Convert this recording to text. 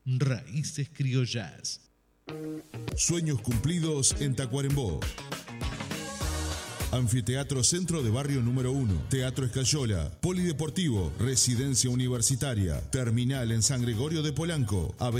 Raíces Criollas. Sueños cumplidos en Tacuarembó. Anfiteatro Centro de Barrio número 1, Teatro Escayola, Polideportivo, Residencia Universitaria, Terminal en San Gregorio de Polanco,